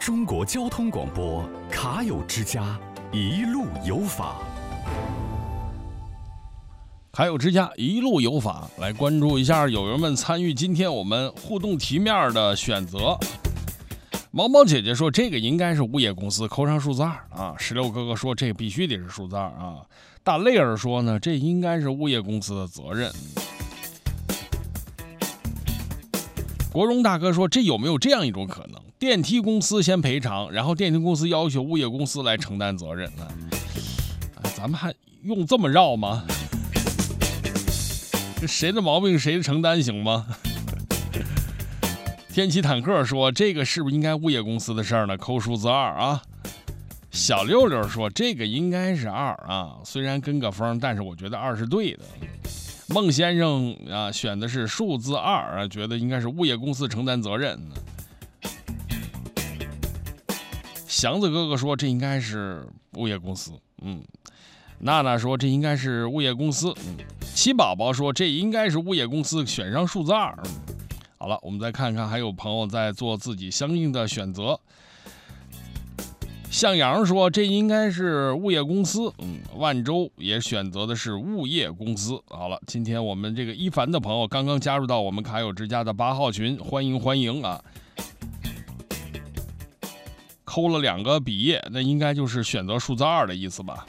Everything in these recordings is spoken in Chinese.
中国交通广播卡友之家，一路有法。 卡友之家一路有法，来关注一下友友们参与今天我们互动题面的选择。毛毛姐姐说这个应该是物业公司，扣上数字2啊。石榴哥哥说这必须得是数字2啊。大泪儿说呢，这应该是物业公司的责任。国荣大哥说这有没有这样一种可能，电梯公司先赔偿，然后电梯公司要求物业公司来承担责任呢？咱们还用这么绕吗？这谁的毛病谁的承担行吗？天启坦克说这个是不是应该物业公司的事儿呢？扣数字2啊。小六六说这个应该是2啊，虽然跟个风，但是我觉得2是对的。孟先生啊选的是数字2啊，觉得应该是物业公司承担责任。祥子哥哥说这应该是物业公司，娜娜说这应该是物业公司，七宝宝说这应该是物业公司，选上数字2。好了，我们再看看还有朋友在做自己相应的选择。向阳说这应该是物业公司，万州也选择的是物业公司。好了，今天我们这个一凡的朋友刚刚加入到我们卡友之家的8号群，欢迎啊！抠了2个笔页，那应该就是选择数字2的意思吧。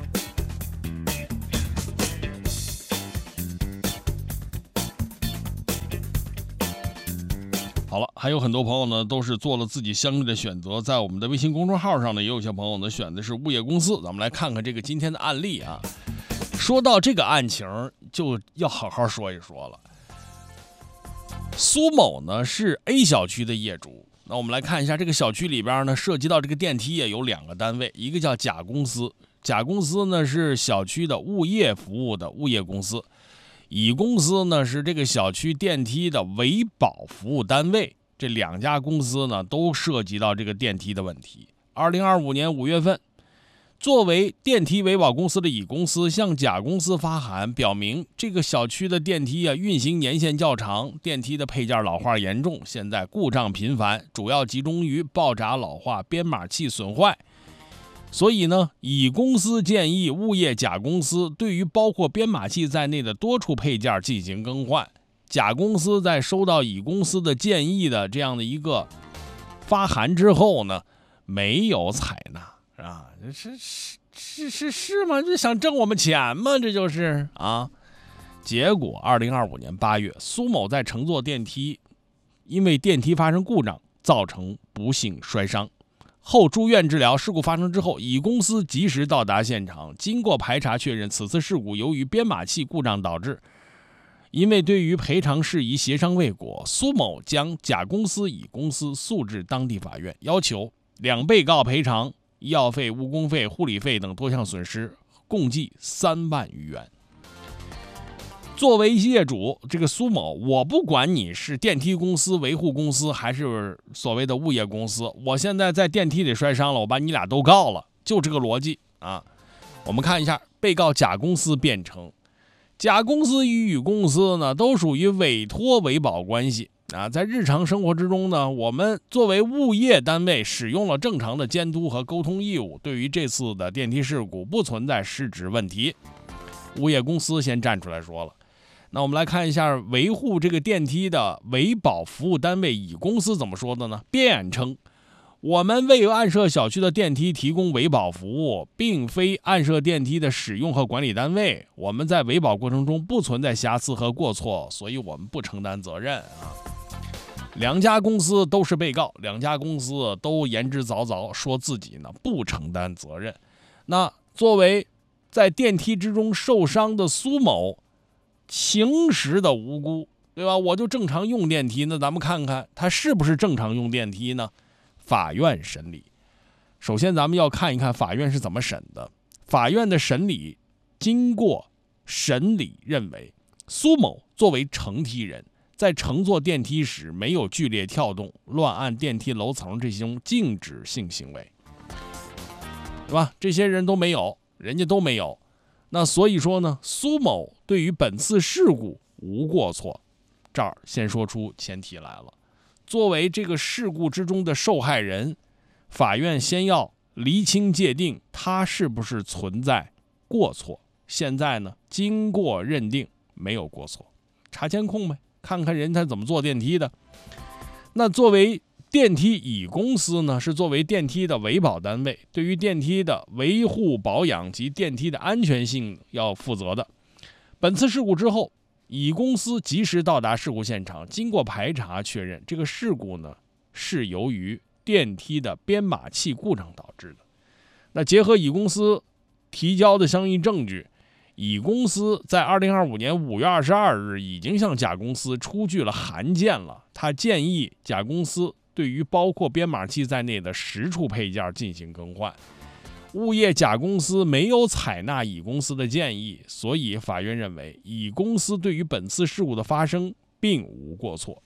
好了，还有很多朋友呢，都是做了自己相应的选择，在我们的微信公众号上呢，也有些朋友呢选的是物业公司。咱们来看看这个今天的案例啊。说到这个案情，就要好好说一说了。苏某呢是 A 小区的业主，那我们来看一下这个小区里边呢，涉及到这个电梯也有2个单位，一个叫甲公司，甲公司呢是小区的物业服务的物业公司。乙公司呢是这个小区电梯的维保服务单位，这2家公司呢都涉及到这个电梯的问题。2025年5月份，作为电梯维保公司的乙公司向甲公司发函，表明这个小区的电梯运行年限较长，电梯的配件老化严重，现在故障频繁，主要集中于爆炸老化、编码器损坏。所以呢，乙公司建议物业甲公司对于包括编码器在内的多处配件进行更换。甲公司在收到乙公司的建议的这样的一个发函之后呢，没有采纳啊，是吗？这想挣我们钱吗？这就是啊。结果2025年8月，苏某在乘坐电梯，因为电梯发生故障，造成不幸摔伤。后住院治疗，事故发生之后，乙公司及时到达现场，经过排查确认，此次事故由于编码器故障导致。因为对于赔偿事宜协商未果，苏某将甲公司、乙公司诉至当地法院，要求2被告赔偿医药费、误工费、护理费等多项损失，共计3万余元。作为业主，这个苏某，我不管你是电梯公司、维护公司还是所谓的物业公司，我现在在电梯里摔伤了，我把你俩都告了，就这个逻辑啊。我们看一下被告甲公司辩称，甲公司与乙公司呢都属于委托维保关系啊，在日常生活之中呢，我们作为物业单位使用了正常的监督和沟通义务，对于这次的电梯事故不存在失职问题。物业公司先站出来说了。那我们来看一下维护这个电梯的维保服务单位乙公司怎么说的呢？辩称，我们为暗设小区的电梯提供维保服务，并非暗设电梯的使用和管理单位，我们在维保过程中不存在瑕疵和过错，所以我们不承担责任啊。2家公司都是被告，2家公司都言之凿凿，说自己呢不承担责任。那作为在电梯之中受伤的苏某，情实的无辜，对吧？我就正常用电梯，那咱们看看他是不是正常用电梯呢？法院审理，首先咱们要看一看法院是怎么审的。法院的审理经过审理认为，苏某作为乘梯人，在乘坐电梯时没有剧烈跳动、乱按电梯楼层这种禁止性行为，对吧？这些人都没有，人家都没有。那所以说呢，苏某对于本次事故无过错。这儿先说出前提来了，作为这个事故之中的受害人， 法院先要厘清界定他是不是存在过错。现在呢，经过认定没有过错，查监控呗，看看人他怎么坐电梯的。那作为电梯乙公司呢，是作为电梯的维保单位，对于电梯的维护保养及电梯的安全性要负责的。本次事故之后，乙公司及时到达事故现场，经过排查确认，这个事故呢是由于电梯的编码器故障导致的。那结合乙公司提交的相应证据，乙公司在2025年5月22日已经向甲公司出具了函件了，他建议甲公司对于包括编码器在内的10处配件进行更换。物业甲公司没有采纳乙公司的建议，所以法院认为乙公司对于本次事故的发生并无过错。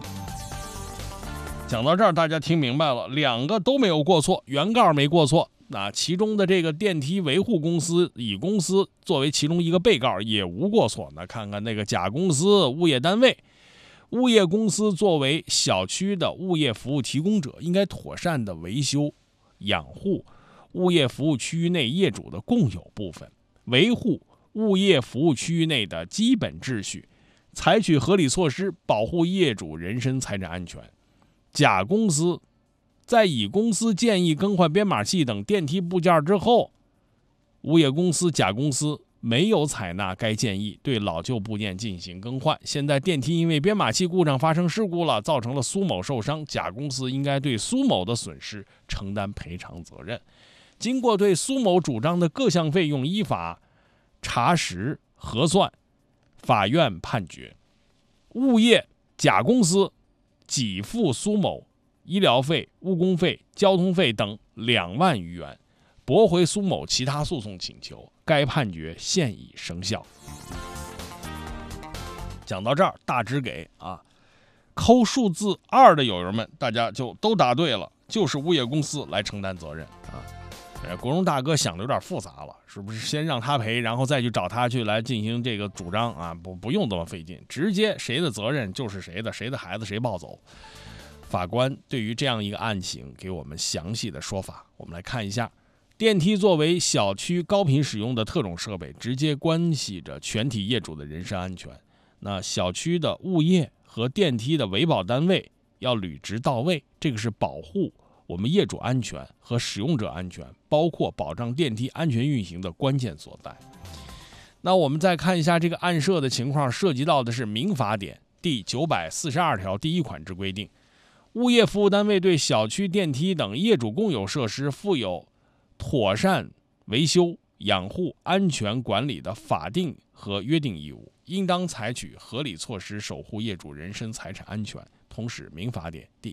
讲到这儿，大家听明白了，两个都没有过错，原告没过错，那其中的这个电梯维护公司乙公司作为其中一个被告也无过错。那看看那个甲公司物业单位，物业公司作为小区的物业服务提供者，应该妥善的维修养护物业服务区域内业主的共有部分，维护物业服务区域内的基本秩序，采取合理措施保护业主人身财产安全。甲公司在乙公司建议更换编码器等电梯部件之后，物业公司甲公司没有采纳该建议，对老旧部件进行更换。现在电梯因为编码器故障发生事故了，造成了苏某受伤，甲公司应该对苏某的损失承担赔偿责任。经过对苏某主张的各项费用依法查实核算，法院判决物业甲公司给付苏某医疗费、误工费、交通费等2万余元，驳回苏某其他诉讼请求。该判决现已生效。讲到这儿，大致给抠数字2的友人们，大家就都答对了，就是物业公司来承担责任啊。国荣大哥想的有点复杂了，是不是先让他赔，然后再去找他去来进行这个主张啊？不用这么费劲，直接谁的责任就是谁的，谁的孩子谁抱走。法官对于这样一个案情给我们详细的说法，我们来看一下。电梯作为小区高频使用的特种设备，直接关系着全体业主的人身安全。那小区的物业和电梯的维保单位要履职到位，这个是保护我们业主安全和使用者安全，包括保障电梯安全运行的关键所在。那我们再看一下这个案涉的情况，涉及到的是民法典第942条第1款之规定，物业服务单位对小区电梯等业主共有设施负有妥善维修、养护、安全管理的法定和约定义务，应当采取合理措施守护业主人身财产安全。同时，民法典第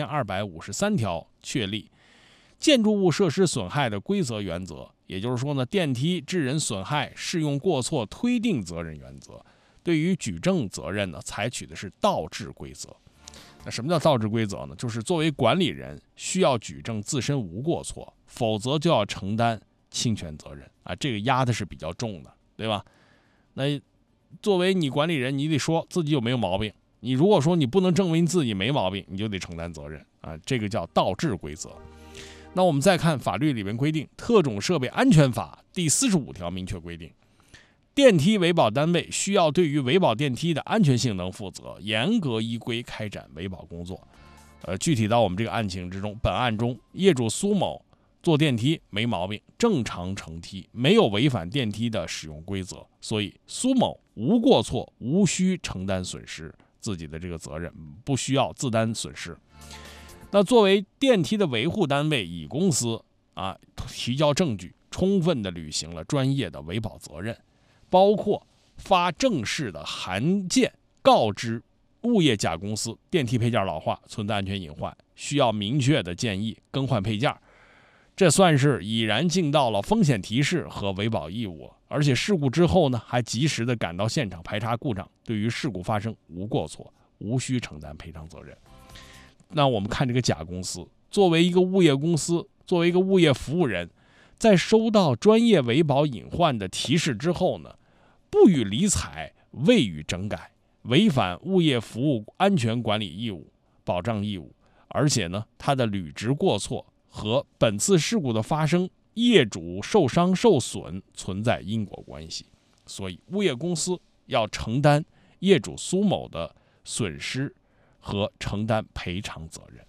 1253条确立建筑物设施损害的规则原则，也就是说呢，电梯致人损害适用过错推定责任原则。对于举证责任呢，采取的是倒置规则。那什么叫倒置规则呢？就是作为管理人需要举证自身无过错，否则就要承担侵权责任啊，这个压的是比较重的，对吧？那作为你管理人，你得说自己有没有毛病。你如果说你不能证明自己没毛病，你就得承担责任啊，这个叫倒置规则。那我们再看法律里面规定，《特种设备安全法》第45条明确规定，电梯维保单位需要对于维保电梯的安全性能负责，严格依规开展维保工作。具体到我们这个案情之中，本案中业主苏某坐电梯没毛病，正常乘梯，没有违反电梯的使用规则，所以苏某无过错，无需承担损失，自己的这个责任不需要自担损失。那作为电梯的维护单位乙公司提交证据，充分的履行了专业的维保责任，包括发正式的函件告知物业甲公司电梯配件老化，存在安全隐患，需要明确的建议更换配件，这算是已然尽到了风险提示和维保义务。而且事故之后呢，还及时的赶到现场排查故障，对于事故发生无过错，无需承担赔偿责任。那我们看这个甲公司，作为一个物业公司，作为一个物业服务人，在收到专业维保隐患的提示之后呢，不予理睬，未予整改，违反物业服务安全管理义务、保障义务，而且呢，他的履职过错和本次事故的发生，业主受伤受损存在因果关系，所以物业公司要承担业主苏某的损失和承担赔偿责任。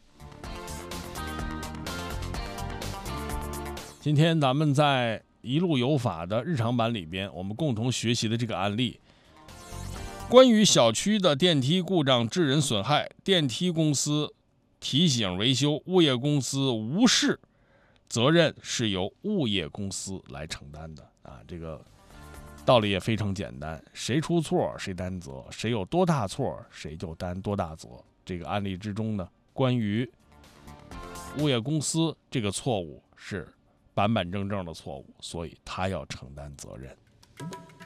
今天咱们在一路有法的日常版里边，我们共同学习的这个案例，关于小区的电梯故障致人损害，电梯公司提醒维修，物业公司无视，责任是由物业公司来承担的啊。这个道理也非常简单，谁出错谁担责，谁有多大错谁就担多大责。这个案例之中呢，关于物业公司这个错误是板板正正的错误，所以他要承担责任。